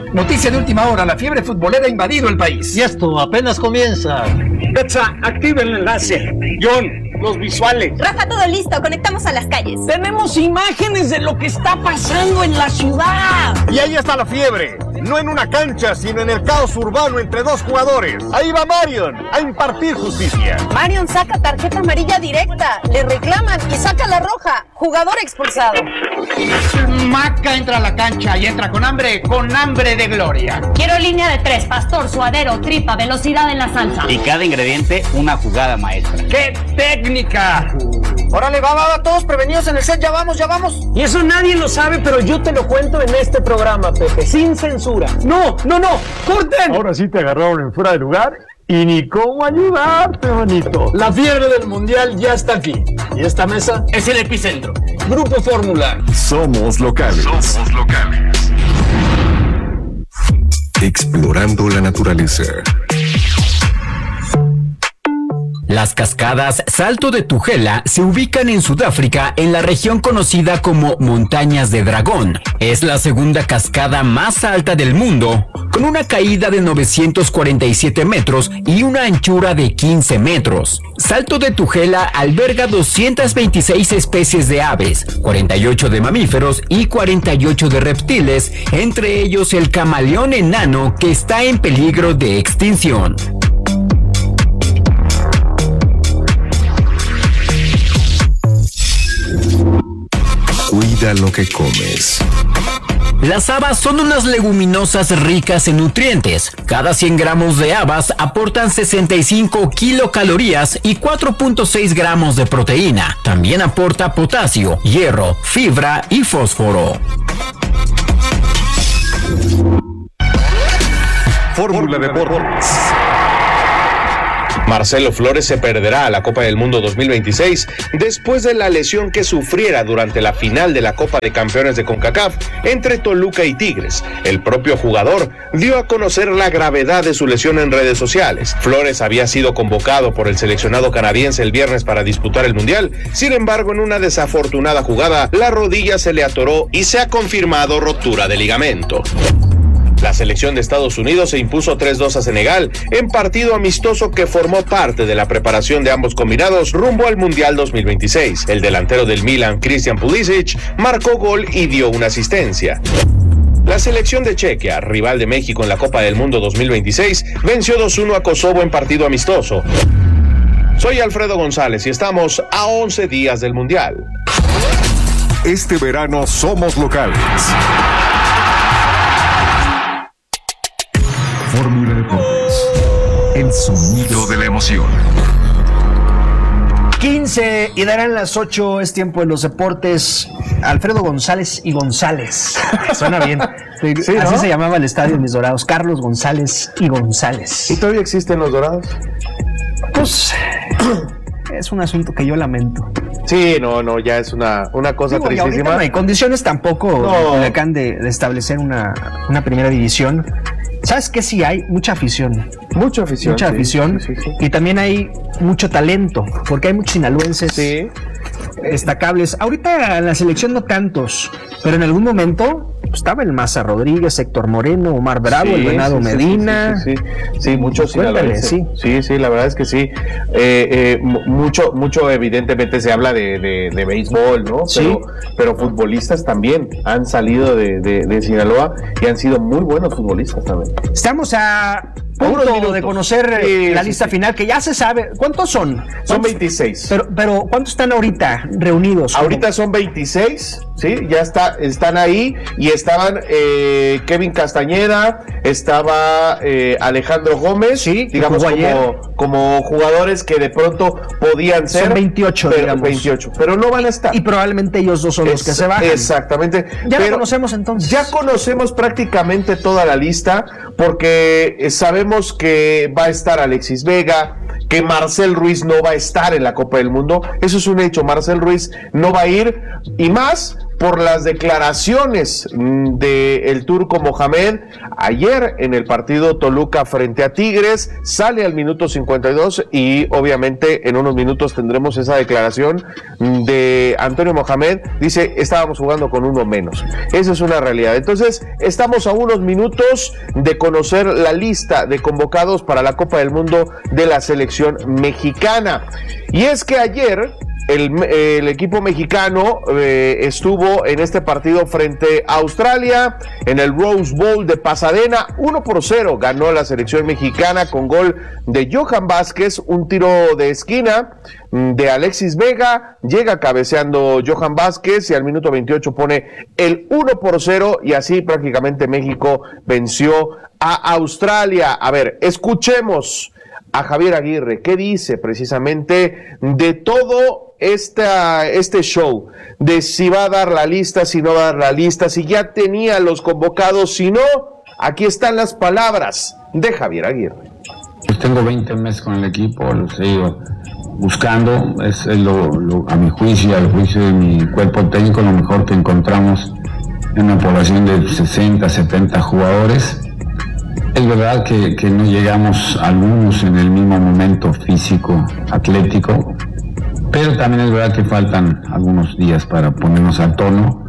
Noticia de última hora, la fiebre futbolera ha invadido el país. Y esto apenas comienza. Betsa, activa el enlace. John, los visuales. Rafa, todo listo, conectamos a las calles. Tenemos imágenes de lo que está pasando en la ciudad. Y ahí está la fiebre, no en una cancha, sino en el caos urbano entre dos jugadores. Ahí va Marion a impartir justicia. Marion saca tarjeta amarilla directa, le reclaman y saca la roja. Jugador expulsado. Maca entra a la cancha y entra con hambre de gloria. Quiero línea de 3, pastor, suadero, tripa, velocidad en la salsa. Y cada ingrediente una jugada maestra. ¡Qué técnica! Órale, va, todos prevenidos en el set, ya vamos. Y eso nadie lo sabe, pero yo te lo cuento en este programa, Pepe, sin censura. No, corten. Ahora sí te agarraron en fuera de lugar y ni cómo ayudarte, manito. La fiebre del mundial ya está aquí. Y esta mesa Es el epicentro. Grupo Fórmula. Somos locales. Explorando la naturaleza. Las cascadas Salto de Tugela se ubican en Sudáfrica en la región conocida como Montañas de Dragón. Es la segunda cascada más alta del mundo, con una caída de 947 metros y una anchura de 15 metros. Salto de Tugela alberga 226 especies de aves, 48 de mamíferos y 48 de reptiles, entre ellos el camaleón enano que está en peligro de extinción. Cuida lo que comes. Las habas son unas leguminosas ricas en nutrientes. Cada 100 gramos de habas aportan 65 kilocalorías y 4.6 gramos de proteína. También aporta potasio, hierro, fibra y fósforo. Fórmula Deportes. Marcelo Flores se perderá a la Copa del Mundo 2026 después de la lesión que sufriera durante la final de la Copa de Campeones de CONCACAF entre Toluca y Tigres. El propio jugador dio a conocer la gravedad de su lesión en redes sociales. Flores había sido convocado por el seleccionado canadiense el viernes para disputar el Mundial. Sin embargo, en una desafortunada jugada, la rodilla se le atoró y se ha confirmado rotura de ligamento. La selección de Estados Unidos se impuso 3-2 a Senegal en partido amistoso que formó parte de la preparación de ambos combinados rumbo al Mundial 2026. El delantero del Milan, Christian Pulisic, marcó gol y dio una asistencia. La selección de Chequia, rival de México en la Copa del Mundo 2026, venció 2-1 a Kosovo en partido amistoso. Soy Alfredo González y estamos a 11 días del Mundial. Este verano somos locales. Fórmula Deportes. El sonido de la emoción. 15 y darán las 8, es tiempo de los deportes. Alfredo González y González. Suena bien. Sí, así, ¿no? Se llamaba el estadio de mis Dorados. Carlos González y González. ¿Y todavía existen los Dorados? Pues es un asunto que yo lamento. Sí, no, ya es una cosa tristísima. No hay condiciones tampoco de establecer una primera división. ¿Sabes qué? Sí hay mucha afición. Mucha afición. Sí. Y también hay mucho talento, porque hay muchos sinaloenses destacables. Ahorita en la selección no tantos, pero en algún momento estaba el Maza Rodríguez, Héctor Moreno, Omar Bravo, el Venado Medina. Sí, muchos sinaloenses. Sí, la verdad es que sí. Mucho evidentemente se habla de béisbol, ¿no? Pero futbolistas también han salido de Sinaloa y han sido muy buenos futbolistas también. Estamos a punto de conocer la lista final, que ya se sabe. ¿Cuántos son? Son 26. Pero ¿cuántos están ahorita reunidos? Ahorita son 26, sí, ya están ahí, y estaban Kevin Castañeda, estaba Alejandro Gómez, digamos como jugadores que de pronto podían ser. Son 28, digamos. 28, pero no van a estar. Y probablemente ellos dos son los que se bajan. Exactamente. Ya lo conocemos entonces. Ya conocemos prácticamente toda la lista, porque sabemos que va a estar Alexis Vega, que Marcel Ruiz no va a estar en la Copa del Mundo. Eso es un hecho. Marcel Ruiz no va a ir, y más por las declaraciones del turco Mohamed. Ayer en el partido Toluca frente a Tigres, sale al minuto 52 y obviamente en unos minutos tendremos esa declaración de Antonio Mohamed. Dice, estábamos jugando con uno menos. Esa es una realidad. Entonces, estamos a unos minutos de conocer la lista de convocados para la Copa del Mundo de la selección mexicana. Y es que ayer el equipo mexicano estuvo en este partido frente a Australia en el Rose Bowl de Pasadena. 1-0 ganó la selección mexicana con gol de Johan Vázquez, un tiro de esquina de Alexis Vega, llega cabeceando Johan Vázquez y al minuto 28 pone el 1-0 y así prácticamente México venció a Australia. A ver, escuchemos a Javier Aguirre, ¿qué dice precisamente de todo este show? De si va a dar la lista, si no va a dar la lista, si ya tenía los convocados, si no. Aquí están las palabras de Javier Aguirre. Pues tengo 20 meses con el equipo, los he ido buscando, es a mi juicio, al juicio de mi cuerpo técnico, lo mejor que encontramos en una población de 60, 70 jugadores. Es verdad que no llegamos algunos en el mismo momento físico, atlético, pero también es verdad que faltan algunos días para ponernos a tono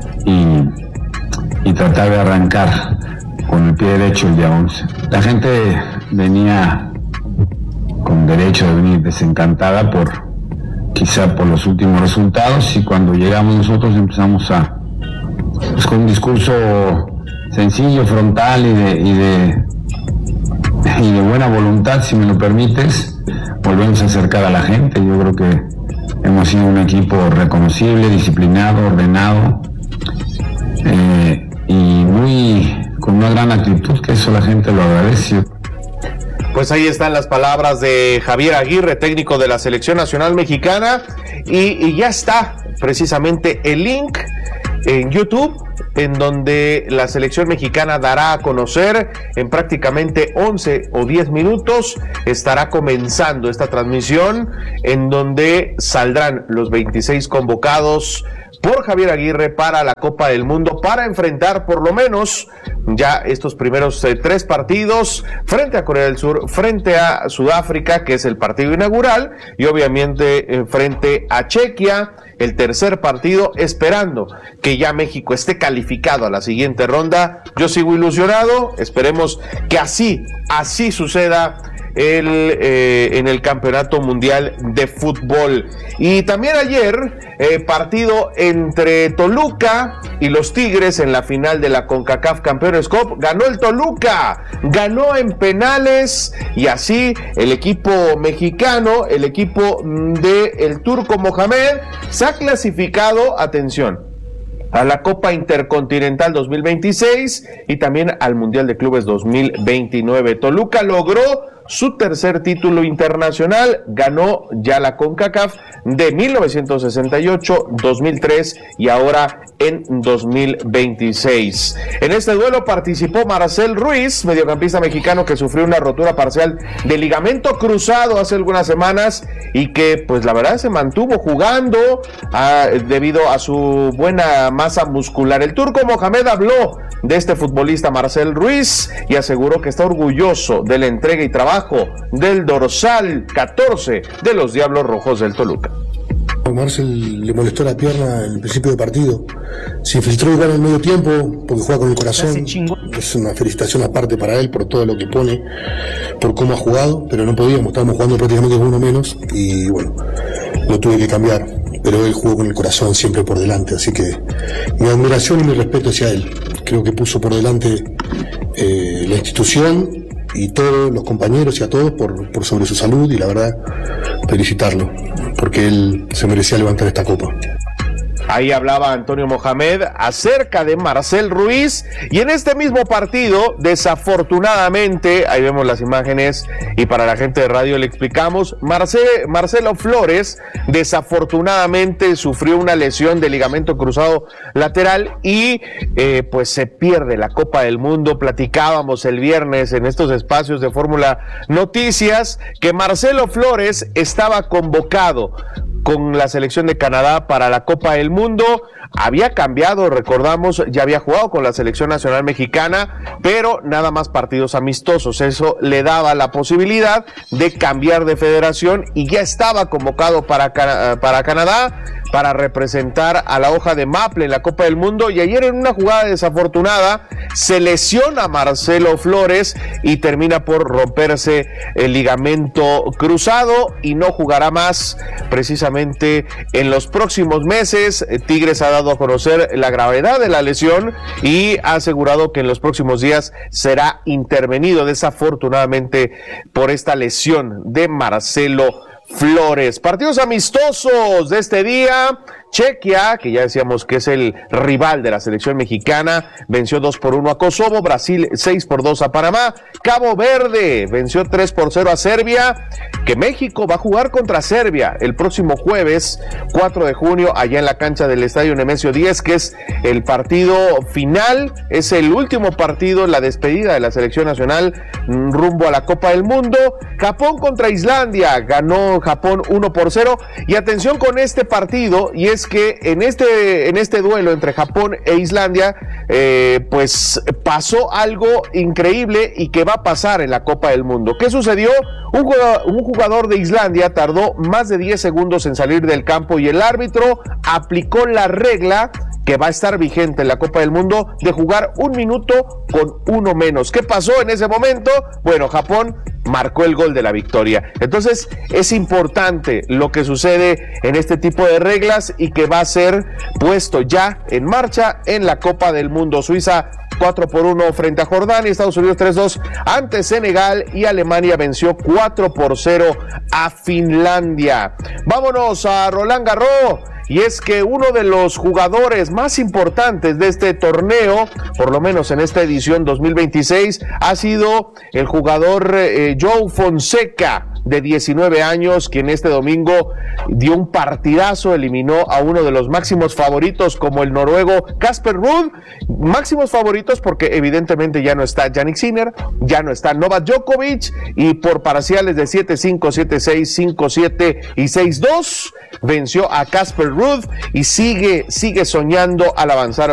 y tratar de arrancar con el pie derecho el día 11. La gente venía con derecho de venir desencantada quizá por los últimos resultados, y cuando llegamos nosotros empezamos con un discurso sencillo, frontal y de buena voluntad, si me lo permites, volvemos a acercar a la gente. Yo creo que hemos sido un equipo reconocible, disciplinado, ordenado y con una gran actitud, que eso la gente lo agradece. Pues ahí están las palabras de Javier Aguirre, técnico de la Selección Nacional Mexicana, y ya está precisamente el link en YouTube, en donde la selección mexicana dará a conocer en prácticamente 11 o 10 minutos, estará comenzando esta transmisión en donde saldrán los 26 convocados por Javier Aguirre para la Copa del Mundo, para enfrentar por lo menos ya estos primeros 3 partidos frente a Corea del Sur, frente a Sudáfrica, que es el partido inaugural, y obviamente frente a Chequia, el tercer partido, esperando que ya México esté calificado a la siguiente ronda. Yo sigo ilusionado, esperemos que así suceda en el Campeonato Mundial de Fútbol. Y también ayer, partido entre Toluca y los Tigres en la final de la CONCACAF Campeones Cup. Ganó el Toluca, ganó en penales, y así el equipo mexicano, el equipo del turco Mohamed, se ha clasificado, atención, a la Copa Intercontinental 2026 y también al Mundial de Clubes 2029. Toluca logró su tercer título internacional, ganó ya la CONCACAF de 1968, 2003 y ahora en 2026. En este duelo participó Marcel Ruiz, mediocampista mexicano que sufrió una rotura parcial de ligamento cruzado hace algunas semanas y que pues la verdad se mantuvo jugando debido a su buena masa muscular. El turco Mohamed habló de este futbolista Marcel Ruiz y aseguró que está orgulloso de la entrega y trabajo del dorsal 14 de los Diablos Rojos del Toluca. Marcel le molestó la pierna en el principio del partido, se infiltró igual en el medio tiempo porque juega con el corazón. Es una felicitación aparte para él por todo lo que pone, por cómo ha jugado, pero no podíamos, estábamos jugando prácticamente con uno menos y bueno, lo tuve que cambiar, pero él jugó con el corazón siempre por delante, así que mi admiración y mi respeto hacia él. Creo que puso por delante la institución y todos los compañeros y a todos por sobre su salud, y la verdad felicitarlo porque él se merecía levantar esta copa. Ahí hablaba Antonio Mohamed acerca de Marcel Ruiz, y en este mismo partido, desafortunadamente, ahí vemos las imágenes y para la gente de radio le explicamos, Marcelo Flores desafortunadamente sufrió una lesión de ligamento cruzado lateral y pues se pierde la Copa del Mundo. Platicábamos el viernes en estos espacios de Fórmula Noticias que Marcelo Flores estaba convocado con la selección de Canadá para la Copa del Mundo. Mundo. Había cambiado, recordamos, ya había jugado con la selección nacional mexicana, pero nada más partidos amistosos. Eso le daba la posibilidad de cambiar de federación y ya estaba convocado para Canadá para representar a la hoja de Maple en la Copa del Mundo. Y ayer, en una jugada desafortunada, se lesiona Marcelo Flores y termina por romperse el ligamento cruzado y no jugará más precisamente en los próximos meses. Tigres ha dado a conocer la gravedad de la lesión y ha asegurado que en los próximos días será intervenido desafortunadamente por esta lesión de Marcelo Flores. Partidos amistosos de este día. Chequia, que ya decíamos que es el rival de la selección mexicana, venció 2-1 a Kosovo. Brasil 6-2 a Panamá. Cabo Verde venció 3-0 a Serbia. Que México va a jugar contra Serbia el próximo jueves 4 de junio allá en la cancha del Estadio Nemesio 10, que es el partido final, es el último partido, la despedida de la selección nacional rumbo a la Copa del Mundo. Japón contra Islandia, ganó Japón 1-0. Y atención con este partido, y es que en este duelo entre Japón e Islandia, pues pasó algo increíble y que va a pasar en la Copa del Mundo. ¿Qué sucedió? Un jugador de Islandia tardó más de 10 segundos en salir del campo y el árbitro aplicó la regla que va a estar vigente en la Copa del Mundo de jugar 1 minuto con uno menos. ¿Qué pasó en ese momento? Bueno, Japón marcó el gol de la victoria. Entonces es importante lo que sucede en este tipo de reglas y que va a ser puesto ya en marcha en la Copa del Mundo. Suiza 4-1 frente a Jordania, Estados Unidos 3-2 ante Senegal y Alemania venció 4-0 a Finlandia. Vámonos a Roland Garros. Y es que uno de los jugadores más importantes de este torneo, por lo menos en esta edición 2026, ha sido el jugador Joao Fonseca, de 19 años, quien este domingo dio un partidazo, eliminó a uno de los máximos favoritos como el noruego Casper Ruud. Máximos favoritos porque evidentemente ya no está Jannik Sinner, ya no está Novak Djokovic, y por parciales de 7-5, 7-6, 5-7 y 6-2 venció a Casper Ruud y sigue soñando al avanzar